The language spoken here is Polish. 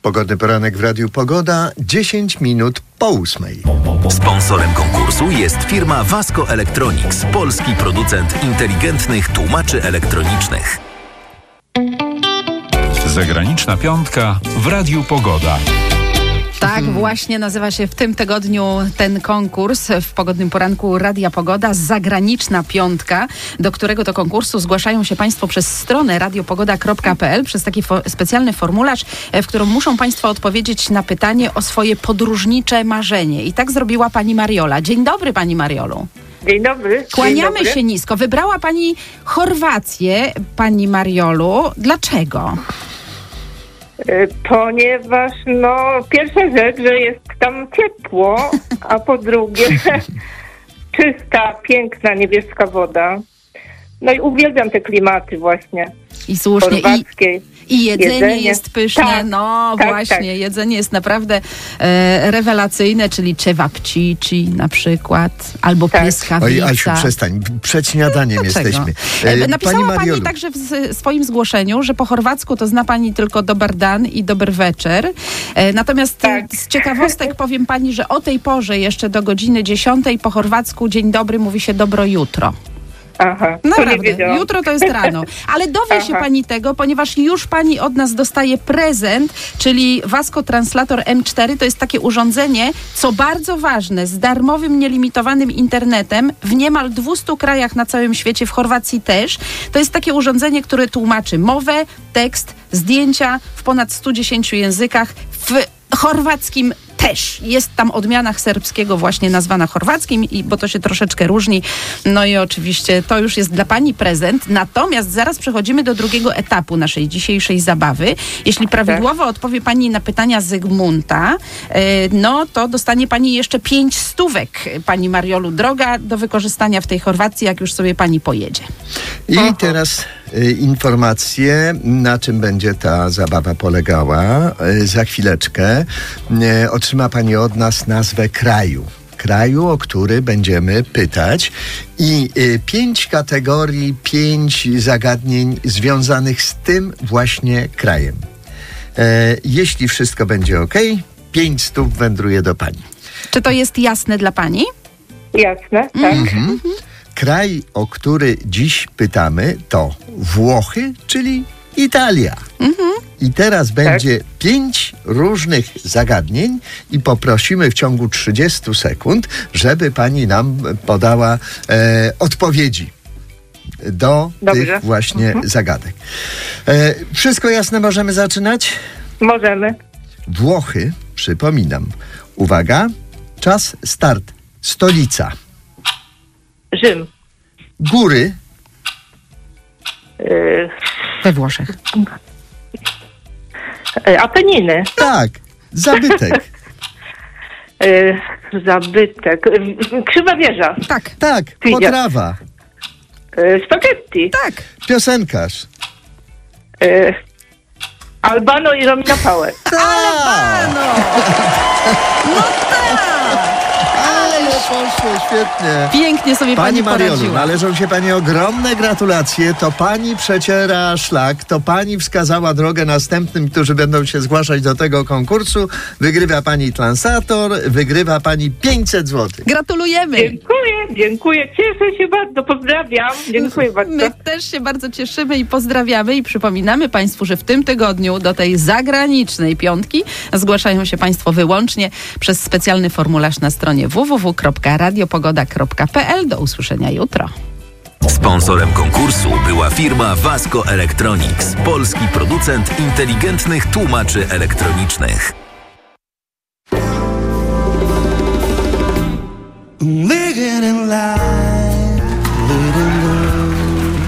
Pogodny poranek w Radiu Pogoda, 10 minut po 8. Sponsorem konkursu jest firma Vasco Electronics, polski producent inteligentnych tłumaczy elektronicznych. Zagraniczna piątka w Radiu Pogoda. Tak, właśnie nazywa się w tym tygodniu ten konkurs w Pogodnym Poranku Radia Pogoda. Zagraniczna piątka, do którego to konkursu zgłaszają się Państwo przez stronę radiopogoda.pl, przez taki specjalny formularz, w którym muszą Państwo odpowiedzieć na pytanie o swoje podróżnicze marzenie. I tak zrobiła pani Mariola. Dzień dobry, pani Mariolu. Dzień dobry. Kłaniamy się nisko. Wybrała pani Chorwację, pani Mariolu. Dlaczego? Ponieważ pierwsza rzecz, że jest tam ciepło, a po drugie czysta, piękna, niebieska woda. No i uwielbiam te klimaty właśnie. I słusznie. I jedzenie jest pyszne. Tak, właśnie. Jedzenie jest naprawdę rewelacyjne, czyli cevapcici na przykład, albo pieskawica. Oj, Asiu, przestań. Przed śniadaniem jesteśmy. Napisała pani także w swoim zgłoszeniu, że po chorwacku to zna pani tylko dobar dan i dobry wieczór. Natomiast z ciekawostek powiem pani, że o tej porze jeszcze do godziny 10 po chorwacku dzień dobry mówi się dobro jutro. Aha, naprawdę, jutro to jest rano. Ale dowie się pani tego, ponieważ już pani od nas dostaje prezent, czyli Vasco Translator M4. To jest takie urządzenie, co bardzo ważne, z darmowym, nielimitowanym internetem w niemal 200 krajach na całym świecie, w Chorwacji też. To jest takie urządzenie, które tłumaczy mowę, tekst, zdjęcia w ponad 110 językach, w chorwackim też. Jest tam odmiana serbskiego właśnie nazwana chorwackim, bo to się troszeczkę różni. No i oczywiście to już jest dla pani prezent. Natomiast zaraz przechodzimy do drugiego etapu naszej dzisiejszej zabawy. Jeśli prawidłowo odpowie pani na pytania Zygmunta, to dostanie pani jeszcze 5 stówek, pani Mariolu. Droga do wykorzystania w tej Chorwacji, jak już sobie pani pojedzie. I teraz informacje, na czym będzie ta zabawa polegała. Za chwileczkę otrzyma pani od nas nazwę kraju, o który będziemy pytać, i 5 kategorii, 5 zagadnień związanych z tym właśnie krajem. Jeśli wszystko będzie ok, 5 stów wędruje do pani. Czy to jest jasne dla pani? Jasne, tak. Kraj, o który dziś pytamy, to Włochy, czyli Italia. I teraz będzie 5 różnych zagadnień i poprosimy w ciągu 30 sekund, żeby pani nam podała odpowiedzi do tych właśnie zagadek. Wszystko jasne, możemy zaczynać? Możemy. Włochy, przypominam. Uwaga, czas, start. Stolica. Rzym. Góry. We Włoszech. Apeniny. Tak. Zabytek. Zabytek. Krzywa wieża. Tak. Potrawa. Spaghetti. Tak. Piosenkarz. Albano i Romina Power. Albano! No tak! Ale poszło, świetnie. Pięknie sobie pani Mariolu, poradziła. należą się pani ogromne gratulacje. To pani przeciera szlak, to pani wskazała drogę następnym, którzy będą się zgłaszać do tego konkursu. Wygrywa pani translator, wygrywa pani 500 zł. Gratulujemy. Dziękuję. Cieszę się bardzo. Pozdrawiam. Dziękuję bardzo. My też się bardzo cieszymy i pozdrawiamy i przypominamy państwu, że w tym tygodniu do tej zagranicznej piątki zgłaszają się państwo wyłącznie przez specjalny formularz na stronie www.radiopogoda.pl. Do usłyszenia jutro. Sponsorem konkursu była firma Vasco Electronics, polski producent inteligentnych tłumaczy elektronicznych.